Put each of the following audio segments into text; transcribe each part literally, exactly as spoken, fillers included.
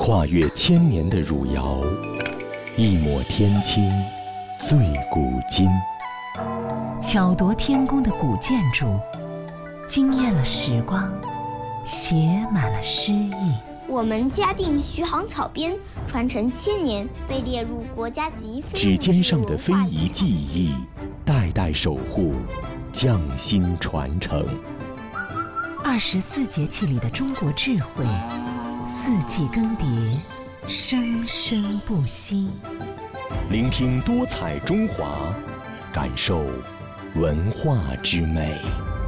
跨越千年的汝窑，一抹天青，醉古今。 巧夺天工的古建筑，惊艳了时光，写满了诗意。 我们嘉定徐杭草编传承千年，被列入国家级非指尖上的非遗技艺，代代守护，匠心传承。 二十四节气里的中国智慧，四季更迭，生生不息。 聆听多彩中华，感受文化之美。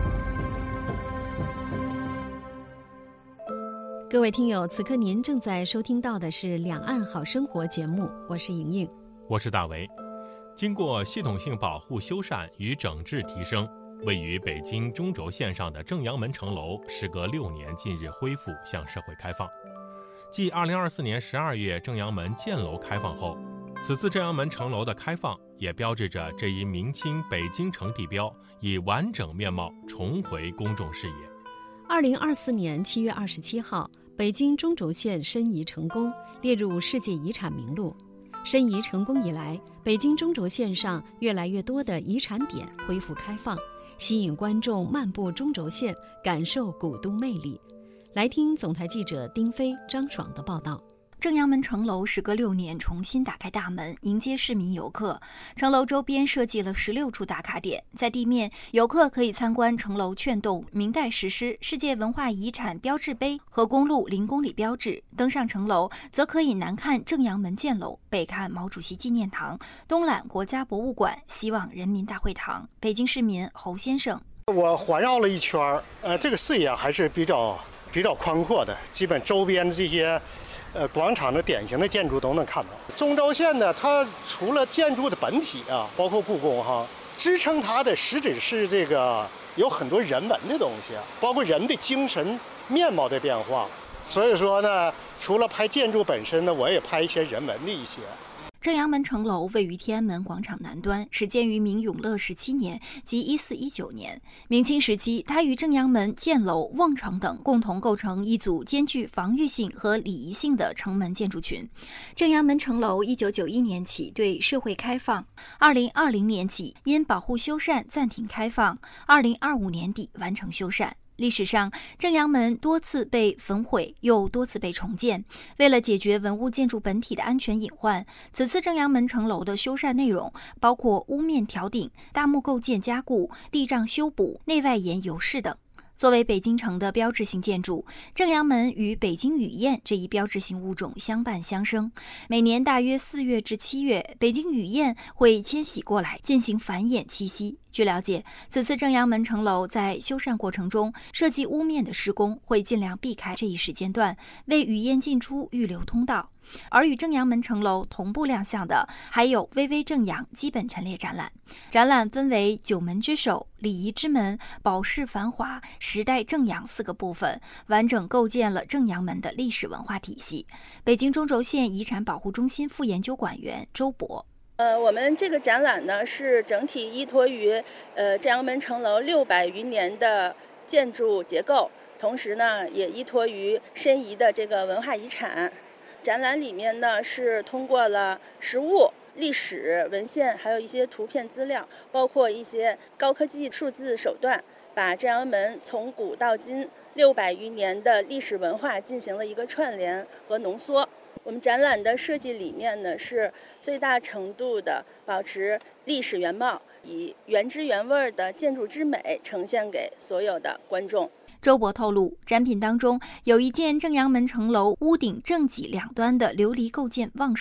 各位听友，此刻您正在收听到的是《两岸好生活》节目，我是莹莹， 我是大为。经过系统性保护修缮与整治提升，位于北京中轴线上的正阳门城楼，时隔六年近日恢复向社会开放。继二零二四年十二月正阳门建楼开放后，此次正阳门城楼的开放也标志着这一明清北京城地标以完整面貌重回公众视野。 二零二四年七月二十七号，北京中轴线申遗成功，列入世界遗产名录。申遗成功以来，北京中轴线上越来越多的遗产点恢复开放，吸引观众漫步中轴线，感受古都魅力。来听总台记者丁飞、张爽的报道。 正阳门城楼时隔六年重新打开大门，迎接市民游客。城楼周边设计了十六处打卡点，在地面，游客可以参观城楼券洞、明代石狮、世界文化遗产标志碑和公路零公里标志。登上城楼，则可以南看正阳门建楼，北看毛主席纪念堂，东览国家博物馆、西望人民大会堂。北京市民侯先生： 我环绕了一圈，呃，这个视野还是比较比较宽阔的，基本周边的这些。呃，广场的典型的建筑都能看到。中轴线呢，它除了建筑的本体啊，包括故宫哈，支撑它的实质是这个有很多人文的东西，包括人的精神面貌的变化。所以说呢，除了拍建筑本身呢，我也拍一些人文的一些。 正阳门城楼位于天安门广场南端，始建于明永乐十七年，即一四一九年。明清时期，它与正阳门、建楼、瓮城等共同构成一组兼具防御性和礼仪性的城门建筑群。正阳门城楼一九九一年起对社会开放，二零二零年起因保护修缮暂停开放，二零二五年底完成修缮。历史上，正阳门多次被焚毁，又多次被重建。为了解决文物建筑本体的安全隐患，此次正阳门城楼的修缮内容包括屋面挑顶、大木构件加固、地障修补、内外檐油饰等。作为北京城的标志性建筑，正阳门与北京雨燕这一标志性物种相伴相生。每年大约四月至七月，北京雨燕会迁徙过来进行繁衍栖息。据了解，此次正阳门城楼在修缮过程中，设计屋面的施工会尽量避开这一时间段，为雨燕进出预留通道。而与正阳门城楼同步亮相的，还有巍巍正阳基本陈列展览。展览分为九门之首、礼仪之门、宝饰繁华、时代正阳四个部分，完整构建了正阳门的历史文化体系。北京中轴线遗产保护中心副研究馆员周博。 呃，我们这个展览呢，是整体依托于呃正阳门城楼六百余年的建筑结构，同时呢，也依托于申遗的这个文化遗产。展览里面呢，是通过了实物、历史文献，还有一些图片资料，包括一些高科技数字手段，把正阳门从古到今六百余年的历史文化进行了一个串联和浓缩。我们展览的设计理念呢，是最大程度的保持历史原貌，以原汁原味的建筑之美呈现给所有的观众。 周博透露，展品当中有一件正阳门城楼屋顶正脊两端的琉璃构件望